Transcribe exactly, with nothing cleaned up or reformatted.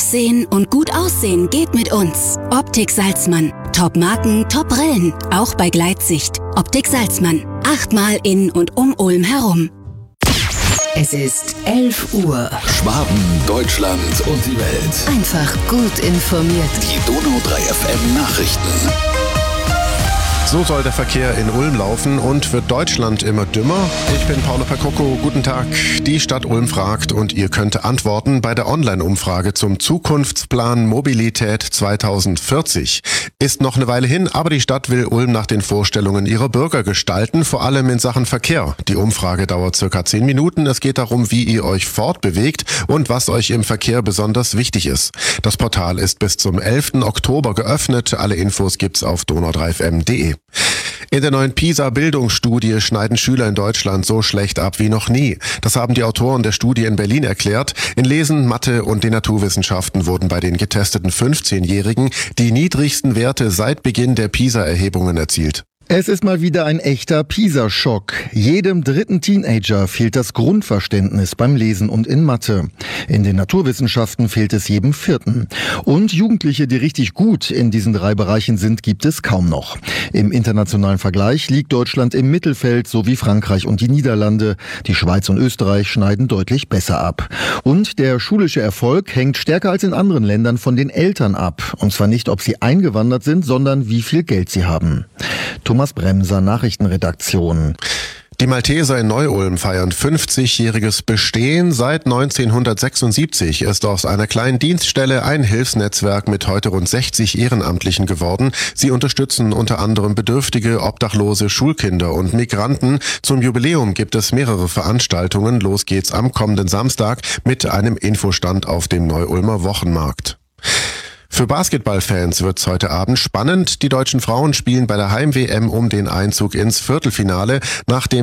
Aufsehen und gut aussehen geht mit uns. Optik Salzmann. Top-Marken, Top-Brillen. Auch bei Gleitsicht. Optik Salzmann. Achtmal in und um Ulm herum. Es ist elf Uhr. Schwaben, Deutschland und die Welt. Einfach gut informiert. Die Donau drei F M Nachrichten. So soll der Verkehr in Ulm laufen und wird Deutschland immer dümmer? Ich bin Paolo Percocco, guten Tag. Die Stadt Ulm fragt und ihr könnt antworten bei der Online-Umfrage zum Zukunftsplan Mobilität zweitausendvierzig. Ist noch eine Weile hin, aber die Stadt will Ulm nach den Vorstellungen ihrer Bürger gestalten, vor allem in Sachen Verkehr. Die Umfrage dauert circa zehn Minuten. Es geht darum, wie ihr euch fortbewegt und was euch im Verkehr besonders wichtig ist. Das Portal ist bis zum elften Oktober geöffnet. Alle Infos gibt's auf donau drei f m punkt de. In der neuen PISA-Bildungsstudie schneiden Schüler in Deutschland so schlecht ab wie noch nie. Das haben die Autoren der Studie in Berlin erklärt. In Lesen, Mathe und den Naturwissenschaften wurden bei den getesteten fünfzehnjährigen die niedrigsten Werte seit Beginn der PISA-Erhebungen erzielt. Es ist mal wieder ein echter PISA-Schock. Jedem dritten Teenager fehlt das Grundverständnis beim Lesen und in Mathe. In den Naturwissenschaften fehlt es jedem vierten. Und Jugendliche, die richtig gut in diesen drei Bereichen sind, gibt es kaum noch. Im internationalen Vergleich liegt Deutschland im Mittelfeld, so wie Frankreich und die Niederlande. Die Schweiz und Österreich schneiden deutlich besser ab. Und der schulische Erfolg hängt stärker als in anderen Ländern von den Eltern ab. Und zwar nicht, ob sie eingewandert sind, sondern wie viel Geld sie haben. Thomas Bremser, Nachrichtenredaktion. Die Malteser in Neu-Ulm feiern fünfzigjähriges Bestehen. Seit neunzehnhundertsechsundsiebzig ist aus einer kleinen Dienststelle ein Hilfsnetzwerk mit heute rund sechzig Ehrenamtlichen geworden. Sie unterstützen unter anderem Bedürftige, Obdachlose, Schulkinder und Migranten. Zum Jubiläum gibt es mehrere Veranstaltungen. Los geht's am kommenden Samstag mit einem Infostand auf dem Neu-Ulmer Wochenmarkt. Für Basketballfans wird's heute Abend spannend. Die deutschen Frauen spielen bei der Heim-W M um den Einzug ins Viertelfinale. Nach dem